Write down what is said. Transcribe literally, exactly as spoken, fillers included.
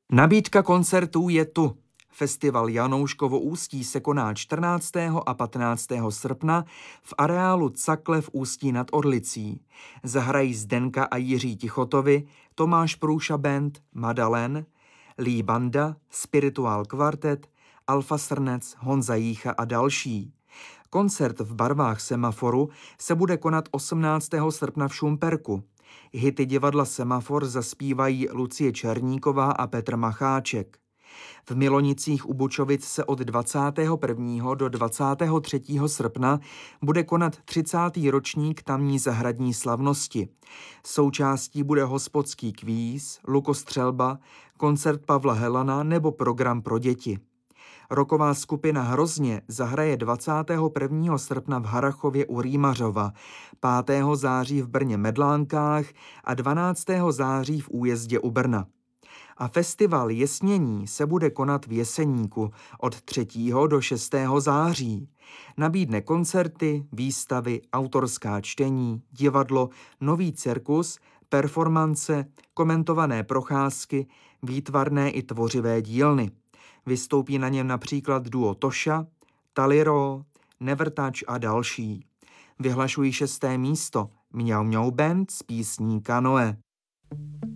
Nabídka koncertů je tu. Festival Janouškovo Ústí se koná čtrnáctého a patnáctého srpna v areálu Cakle v Ústí nad Orlicí. Zahrají Zdenka a Jiří Tichotovi, Tomáš Průša Band, Madalen, Lee Banda, Spiritual Quartet, Alfa Srnec, Honza Jícha a další. Koncert v barvách Semaforu se bude konat osmnáctého srpna v Šumperku. Hity divadla Semafor zaspívají Lucie Černíková a Petr Macháček. V Milonicích u Bučovic se od dvacátého prvního do dvacátého třetího srpna bude konat třicátý ročník tamní zahradní slavnosti. Součástí bude hospodský kvíz, lukostřelba, koncert Pavla Helana nebo program pro děti. Rocková skupina Hrozně zahraje dvacátého prvního srpna v Harrachově u Rýmařova, pátého září v Brně Medlánkách a dvanáctého září v Újezdě u Brna. A festival Jesnění se bude konat v Jeseníku od třetího do šestého září. Nabídne koncerty, výstavy, autorská čtení, divadlo, nový cirkus, performance, komentované procházky, výtvarné i tvořivé dílny. Vystoupí na něm například duo Toša, Taliro, Nevertouch a další. Vyhlašují šesté místo Mňau Mňau Band s písní Kanoe.